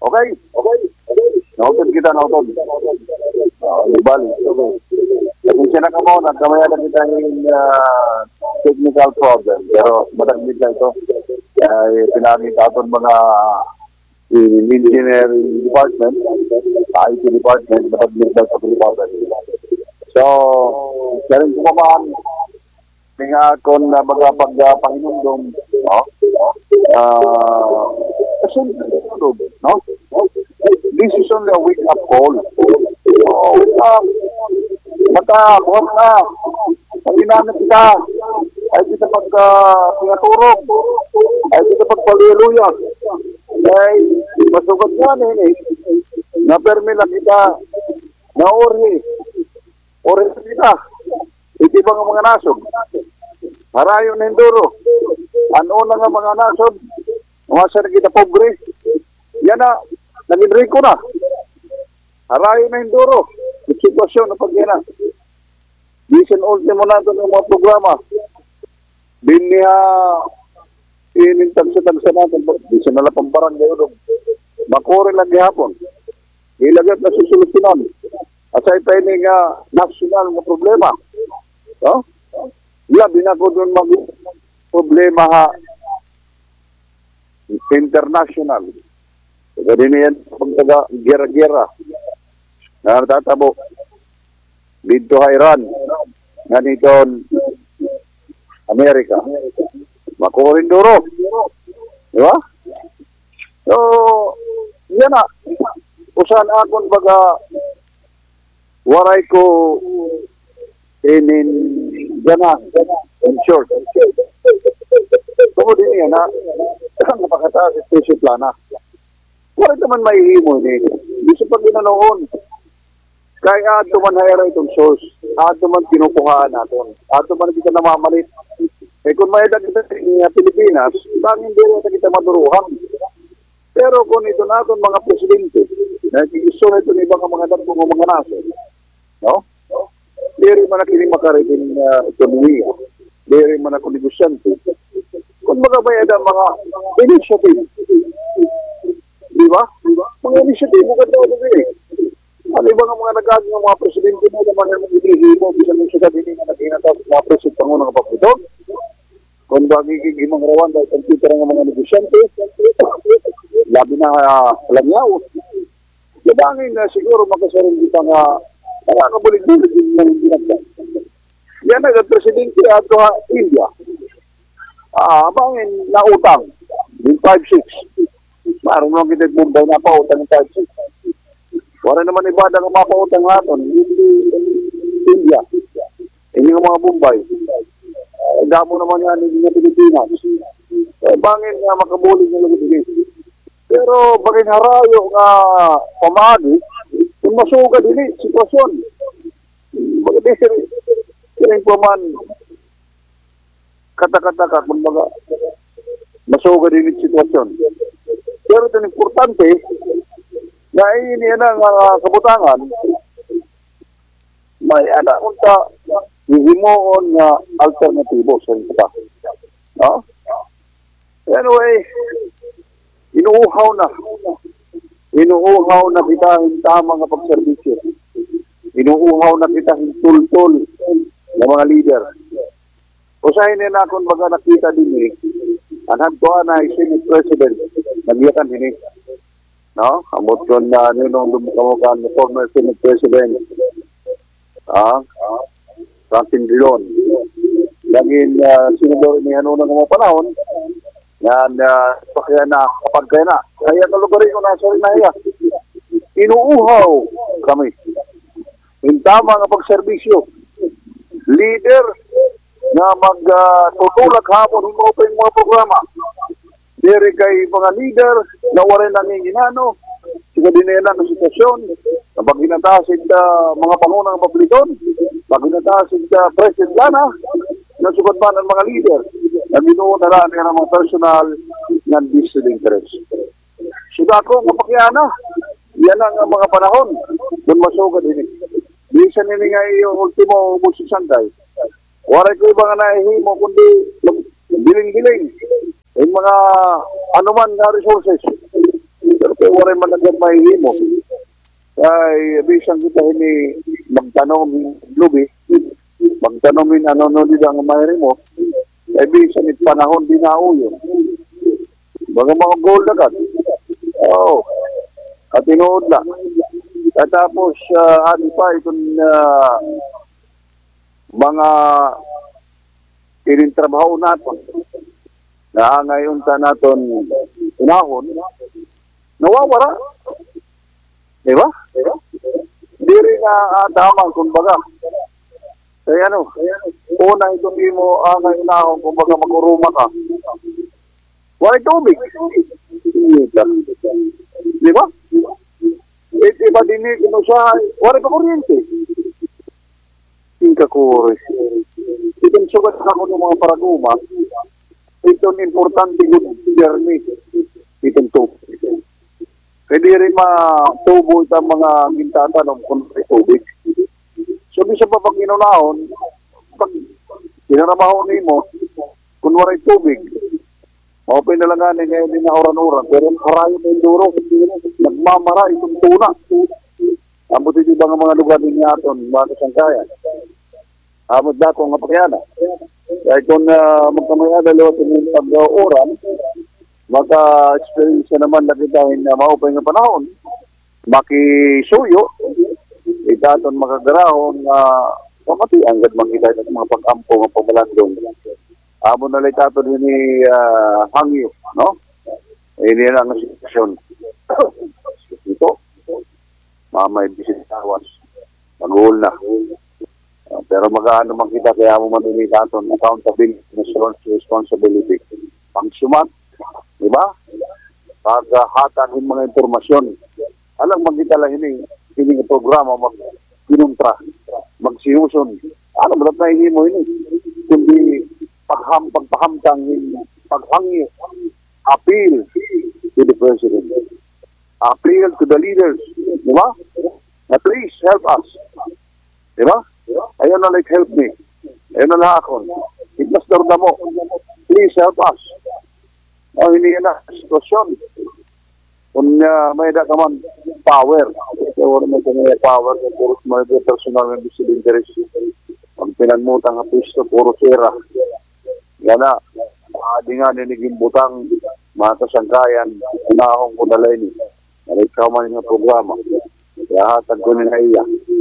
Okay? Nautod kita, nautod. Ibalik. Okay. Kasi na ka mo, nagkamaya na kita yung technical problem. Pero matagmit na ito. Pinakita ito mga engineering department, IT department, matagmit na ito department. So, karin ko paman, nga kung magpagpahinundong, no? Kasi, no? This is only a wake-up call. Wake up. Buhat na. Pag ginamit kita, ay kita pagpingaturog, ay kita pagpaluya-luya. Ay, masugat yan eh. Na-permi lang kita, na-orhi. Orhi kita. Iti ba nga mga nasod? Harayo na hinduro. Ano na nga mga nasod? Umasa na kita pobre. Yan na, naging riko na. Harayo na hinduro. Yung sitwasyon na pag-ina. Bisan ultimo natin ng mga programa. Biniha inintagsa-tagsa natin. Bisan nala pamparang gayon. Makore lang gihapon. Ilagat na susulusinan. Asay tayo nga national na problema. No? Labi na ko doon mag-problema ha international. Kasi niyan pagtaga gera-gera na natatabo dito sa Iran nga dito Amerika. Makurin duro. Di ba? So, yan na. Usan akon baga waray ko gana, in short. Tungkol din yan, napakataas special plana. Wala naman mahihimo ni. Di sa pag ginanoon, kaya ato man hayara itong source, ato man kinukuhaan natin, ato man kita namamalit. Eh kung may kita sa Pilipinas, bangin din natin kita maduruhan. Pero kung ito natin mga presidente, na iso na ito ng ibang mga datong mga naso, no? Diri man na kining makariting ekonomiya. Diri man ako negosyante. Kung magabayad ang mga initiative. Di ba? Mga initiative, bukan daw ito eh. Ano ba nga mga nagagawin ng mga presidente mo naman yung mag-ibigay mo, bisan yung sabi nila na tinatawag mga presidente pangunang kapapito? Kung bagiging imang rawan dahil computer ng mga negosyante, labi na langyaw. Labangin na siguro makasarin kita nga nakakabulig-bulig din ng ginagdan. Yan nag-presidente ato ha, India. Bangin na utang. Yung 5-6. Maroon nang kita Mumbai na pa utang yung 5-6. Wala naman ibada ng mga pautang natin. India. Hindi ng mga Mumbai. Damo naman yan ng Pilipinas. Bangin nga makabulig ng lagos. Pero bagay harayo nga pamagi, kung masuga din sitwasyon. Bagay siring po man kata-kata ka kung baga masuga din sitwasyon. Pero ito importante na ini ang kabutangan may unta hihimoon nga alternatibo sa ita. No? Anyway, inuuhaw na kita ng tamang pagserbisyo. Inuuhaw na kita ng tultol ng mga leader. Usahin na akong baga nakita din anhan ko na Senate President nagyakan din no? Amot ko na nung lumukamukan na former Senate President Franklin Drilon. Laging sinador ni ano ng mga panahon yan, kaya na, kapag kaya na. Kaya na lugar ko nasa rin na iya. Inuuhaw kami. Yung tama nga pagserbisyo. Leader na magtutulak hapon yung mga programa. Dere kay mga leader na warin lang yung ginano. Siga din nila ng sitwasyon. Na pag hinatasid mga pangunang pabliton, pag hinatasid President Lana, na sugat ba ng mga leader. Na binuon na lang ng mga personal ng business interest. Suga ko, mapakyana. Yan ang mga panahon. Doon masuga din. Bisan nila nga yung ultimo bulsig sanday. Waray ko iba nga nahihimo kundi biling-biling. Yung mga anuman na resources. Pero kaya wala man agad mahihimo. Ay, bisang kita ini magtanong lubi, magtanong ano ang mahirimo, ay bisang it panahon din na uyo. Mga goal agad. Oo. At tinuod na. At tapos, ano pa, itong mga inintrabaho natin na ngayon ta natin unahon, nawawala. Diba? Hindi rin tama, kumbaga. Kaya una itong di mo ngayon unahon, kumbaga maguruma ka. Wala tubig. Diba? Iba din ito siya, wala ka kuryente. Tingka kuri. Itong sugat ako ng mga paraguma, itong importante yung journey. Itong tubig. Kaya di rin matubo itong mga gintatanong kung may tubig. So, bisa pa pag inunahon, pag pinaramaho mo, kung wala tubig, open na lang nga ngayon din na oran-oran. Pero harayo na yung duro. Nagmamara itong tuna. Amot ito ba nga mga lugar din natin, mga kasangkayan. Amot dako nga pakyana. Kaya kung magkamayada lewat yung pag-oran, maka-experience naman na kitahin na maupay nga panahon. Makisuyo, itaton makagarahon na pamatian gad makita ng mga pag-ampo nga pamalandong. Amo na litato din ni hangyo, no? Ini lang ang sitwasyon. Ito, mamay bisitawas. Mag-uul na. Pero mag-ano man kita kaya mo man din itaton accountability, responsibility. Pang-sumat, di ba? Pag-hatan yung mga informasyon. Alam magkita lang ini programa mag-kinuntra, mag-siuson. Ano ba na mo ini? Kundi pagpahamtang paghangi, appeal to the president, appeal to the leaders, di ba? Na please help us, di ba? Ayun na like help me, ayun na ako, itasdor na mo, please help us. Hindi na sitwasyon. Kung may da ka man power, kaya may power, puro may personal na interest. Pag pinagmutang ang pisto, puro sira. Yan na, di nga niniging butang, mga kasangkayan, unahong ko dalay ni. Narikaw man yung programa. Kaya hatag ko nila iya.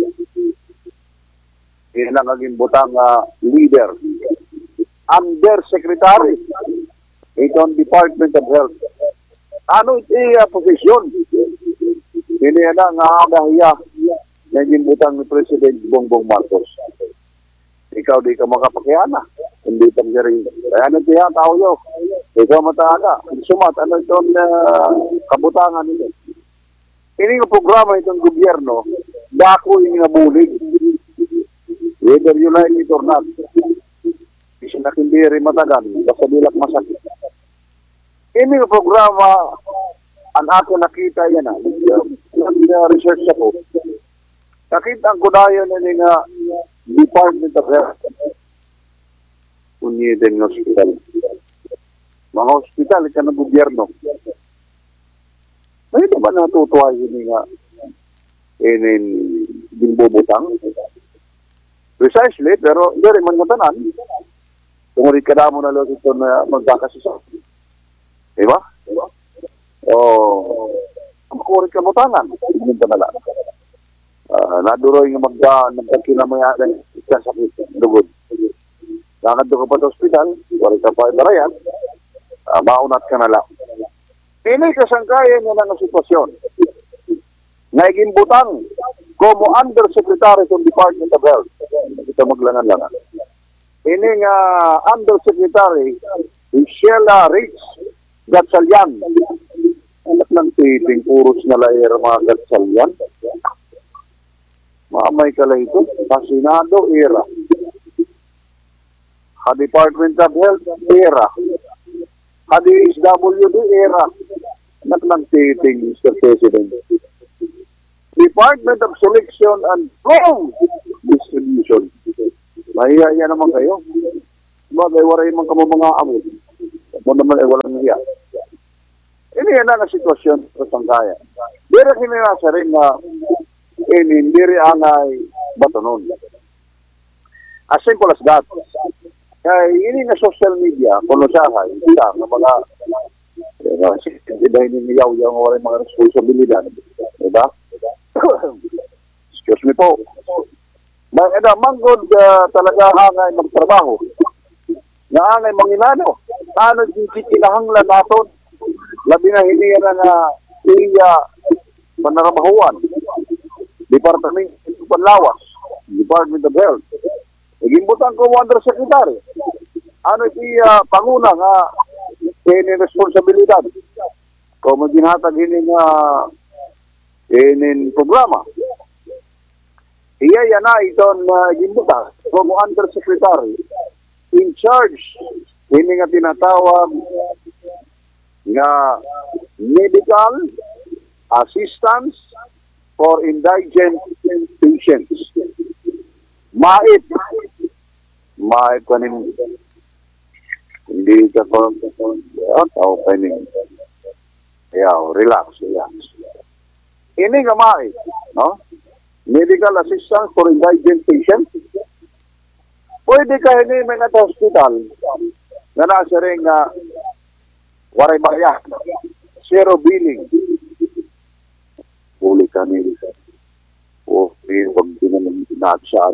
Yan ang naging butang leader. Undersecretary. Itong Department of Health. Ano iti posisyon? Hindi na nga agahiya naging butang ni President Bongbong Marcos. Ikaw di ka makapakyana. Hindi ka rin. Kaya nagtiya tao yun. Ikaw mataga. Sumat, ano itong kabutangan nila. Ini yung programa itong gobyerno, dako yung nabulig. Whether you like it or not. Kasi nakindi rin matagan. Basta dilak masakit. Ini yung programa, ang ako nakita yan research ako. Nakita ang kudayon na nga Department of Health. Uniden hospital. Mga hospital, ika ng gobyerno. May ito ba natutuwa yun nga binubutang? Precisely, pero hindi rin man natanan. Tumulit ka na mo na lang ito na magkakasisa. Diba? Makurit ka mo tanan. Hindi ka nala. Naduroy nga nagkakilamayan sa sakit. Dugod. Lakad doon ka pa sa ospital, wala ka pa ibarayan, maunat ka na lang. Ini kasangkayan niya ng sitwasyon. Naiging butang, como Undersecretary ng Department of Health. Ito maglangan-langan. Ini nga Undersecretary, Sheila Rich Gatchalian. Anak ng titing, puros na layer mga Gatchalian. Mamay ka lang ito, Kasinado era. Department of Health era. DSWD era. Anak ng titing, Mr. President. Department of Selection and Distribution. Mahihiya naman kayo. Bagay, waray man kamo mga amod. Mo naman ay walang hiya. Ini yan ang sitwasyon sa sangkayan. Dira kinasa rin na diri angay batonon. As simple as that. Kaya ini nga social media, kuno sahay, isa nga mga dahil niniyaw yung mga responsibilidad. Diba? Excuse me po. Mga manggod talaga hangay magtrabaho. Nga hangay manginano. Ano yung kinahanglan natin? Labi na hindi nga iya panarabahuan. Department of Panlawas. Department of Health. Nagimbutan ko Undersecretary. Ano iya panguna nga ini responsibilidad. Kung maginhatag ini nga inin programa. Iya yan na itong gimbutan. Kung Undersecretary in charge ini nga tinatawag nga medical assistance for indigent patients. Mait kanin hindi ka po tao kanin relax. Ini nga mait, no? Medical assistance for indigent patients. Pwede ka hindi may nga hospital na nasa rin nga waray bayan. Zero billing. Huli ka nila. O, huwag din naman inaksaan.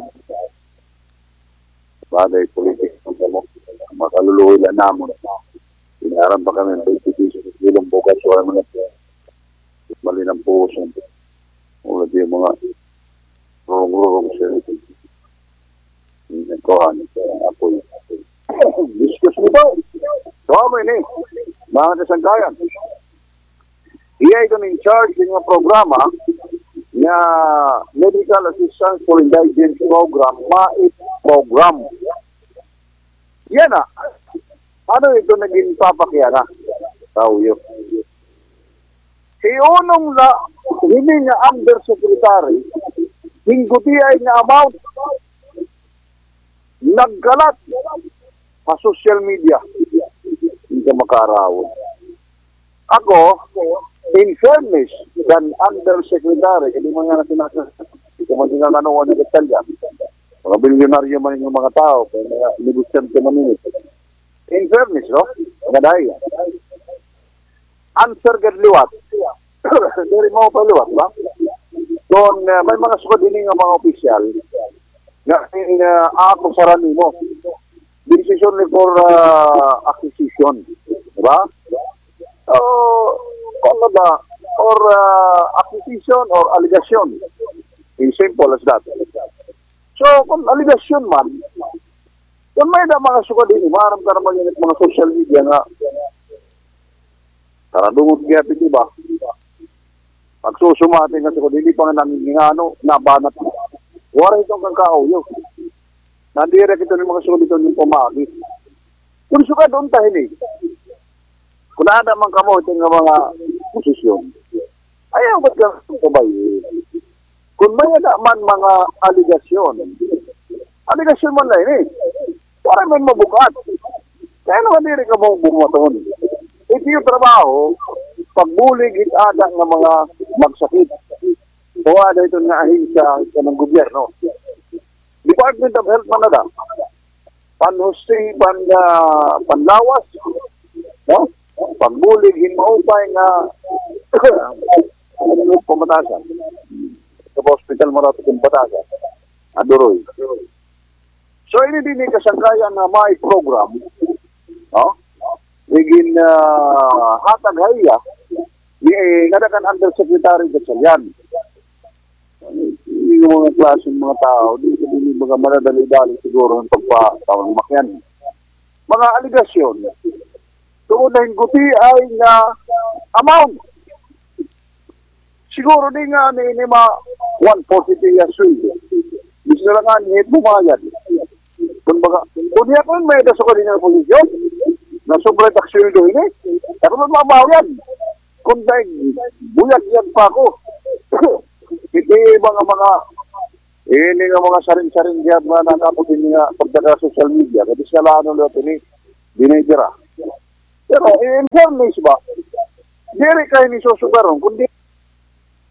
Bagay, politik ng makaluluhoy lang naman. Inaran pa kami ng 20 bilang bukas wala mga mali ng puso. Wala din mga rurong siya. Nagkuhan ako yun. Discuss mo ba? So, ini, mga kasangkayan. Iya ito in charge ng programa na Medical Assistance for Indigent Program, MAIP program. Yan na. Ano ito naging papakyana? Tao yun. Unong na, hindi nga undersecretary, hingguti ay nga amount, nagkalat sa social media. Hindi ka makaarawan. Ako, in fairness, dan undersecretary, hindi mga na sinasabi, hindi ko man sinananoan ng detalya. Mga bilyonaryo man yung mga tao, kaya mga negosyante man ito. In fairness, no? Mga dahil. Answer gadliwat. Dari mo pa liwat, ba? Kung may mga sukod din ng mga opisyal, na ako sarani mo. Decision for acquisition. Diba? Ano ba? Or acquisition or allegation. It's simple as that. So, kung allegation man, kung may na mga sukod din, maaaram ka naman yung mga social media nga, taradungot kaya piti ba? Pagsusumati nga sukod, hindi pa nga namin nga nabanat mo. Wala itong kangkauyo. Nandirek ito ng mga sukod ito ng pumagi. Kung sukad doon tahin eh. Kung naada man kamo ito ng mga posisyon, ayaw ba't ka sabay eh. Kung may man mga aligasyon man lang eh. Para may mabukat. Kaya naman diri ka mong bumaton. Ito yung trabaho, pagbulig ada ng mga magsakit. O ada ito nga ahensya ng gobyerno. Department of Health man na panhusting, panlawas, no? Pagbulig, hinmaupay nga pamatasan. Sa hospital mo natin yung batasan. Aduroy. So, ini din yung kasangkayan na may program, no? Higin hatag haya, nadakan undersecretary Gatchalian. Hindi yung mga klaseng mga tao, hindi ko din mga manadali-dali siguro ng pagpapamakyan. Mga aligasyon, tungkol na hingguti ay nga amount. Siguro din nga ni mga 140 years old. Gusto na nga nihit bumayad. Kung niya kung may daso ka din ng posisyon, na sobrang taksyoido ini, pero magmabaw yan. Kung dahil buyag yan pa ako. Hindi ini nga mga saring-saring diyan mga nakaputin nga pagdaga social media. Kasi sila ano lot ini, dinidira. Pero in fairness ba, Diri kayo ni susugaron, kundi